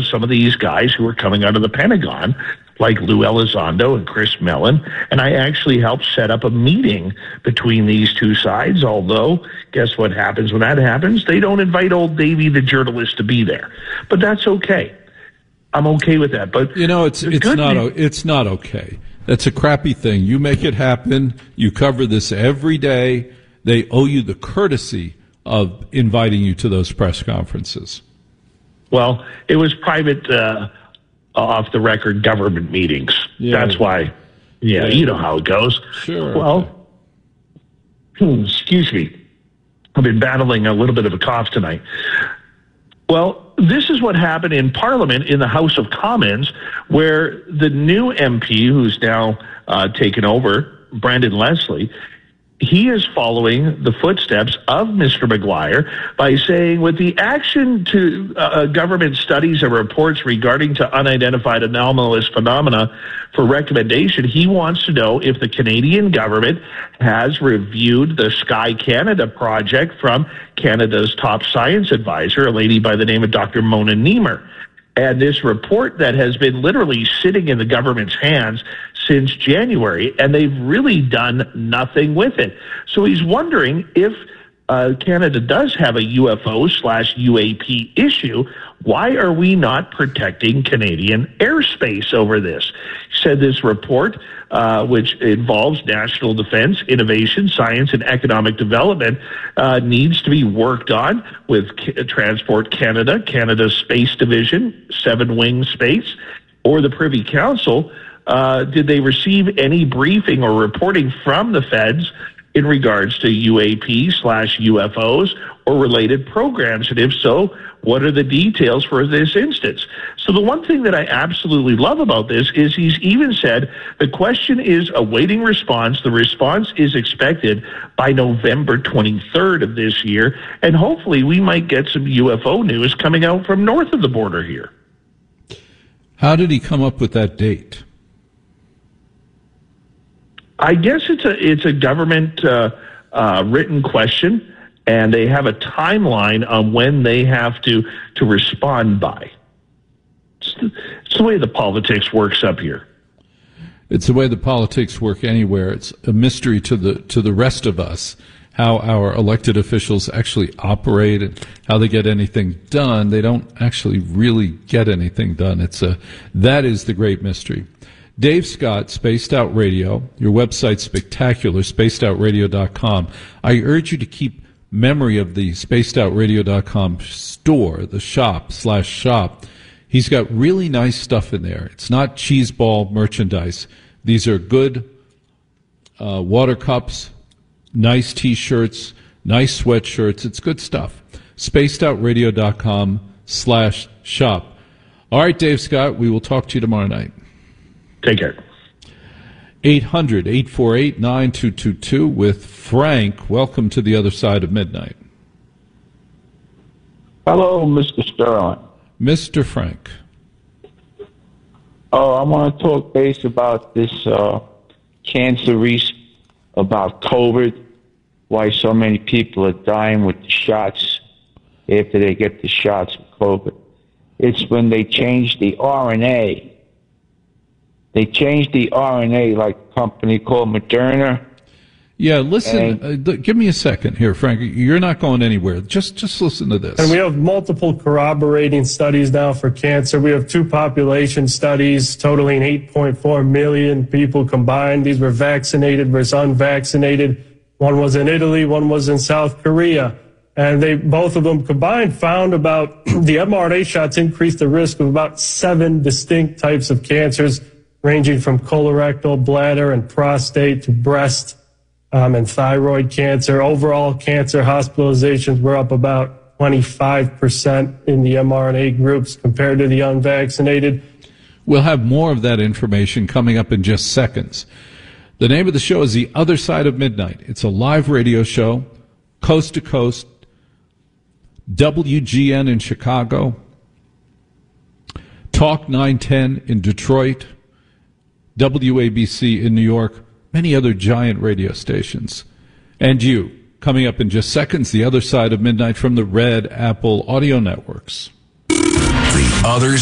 some of these guys who are coming out of the Pentagon, like Lou Elizondo and Chris Mellon, and I actually helped set up a meeting between these two sides, although guess what happens when that happens? They don't invite old Davey, the journalist, to be there. But that's okay. I'm okay with that. But it's not okay. That's a crappy thing. You make it happen. You cover this every day. They owe you the courtesy of inviting you to those press conferences. Well, it was private, off-the-record government meetings. Yeah. That's why. Yeah, you know how it goes. Sure. Well, excuse me. I've been battling a little bit of a cough tonight. Well, this is what happened in Parliament in the House of Commons, where the new MP, who's now taken over, Brandon Leslie, he is following the footsteps of Mr. Maguire by saying, with the action to government studies and reports regarding to unidentified anomalous phenomena for recommendation, he wants to know if the Canadian government has reviewed the Sky Canada project from Canada's top science advisor, a lady by the name of Dr. Mona Niemer. And this report that has been literally sitting in the government's hands since January, and they've really done nothing with it. So he's wondering if Canada does have a UFO/UAP issue, why are we not protecting Canadian airspace over this? He said this report, which involves national defense, innovation, science, and economic development, needs to be worked on with Transport Canada, Canada's Space Division, Seven Wing Space, or the Privy Council. Did they receive any briefing or reporting from the feds in regards to UAP/UFOs or related programs? And if so, what are the details for this instance? So the one thing that I absolutely love about this is he's even said the question is awaiting response. The response is expected by November 23rd of this year. And hopefully we might get some UFO news coming out from north of the border here. How did he come up with that date? I guess it's a government written question, and they have a timeline on when they have to respond by. It's the way the politics works up here. It's the way the politics work anywhere. It's a mystery to the rest of us how our elected officials actually operate and how they get anything done. They don't actually really get anything done. That is the great mystery. Dave Scott, Spaced Out Radio. Your website's spectacular, spacedoutradio.com. I urge you to keep memory of the spacedoutradio.com store, the shop/shop. He's got really nice stuff in there. It's not cheeseball merchandise. These are good water cups, nice T-shirts, nice sweatshirts. It's good stuff. spacedoutradio.com/shop. All right, Dave Scott, we will talk to you tomorrow night. Take care. 800-848-9222 with Frank. Welcome to the other side of midnight. Hello, Mr. Sterling. Mr. Frank. Oh, I want to talk base about this cancer risk, about COVID, why so many people are dying with the shots after they get the shots for COVID. It's when they change the RNA. They changed the RNA, like a company called Moderna. Yeah, listen, give me a second here, Frank. You're not going anywhere. Just listen to this. And we have multiple corroborating studies now for cancer. We have 2 population studies totaling 8.4 million people combined. These were vaccinated versus unvaccinated. One was in Italy, one was in South Korea. And both of them combined found about the mRNA shots increased the risk of about 7 distinct types of cancers, ranging from colorectal, bladder, and prostate to breast and thyroid cancer. Overall cancer hospitalizations were up about 25% in the mRNA groups compared to the unvaccinated. We'll have more of that information coming up in just seconds. The name of the show is The Other Side of Midnight. It's a live radio show, coast to coast, WGN in Chicago, Talk 910 in Detroit, WABC in New York, many other giant radio stations. And you, coming up in just seconds, The Other Side of Midnight from the Red Apple Audio Networks. The Other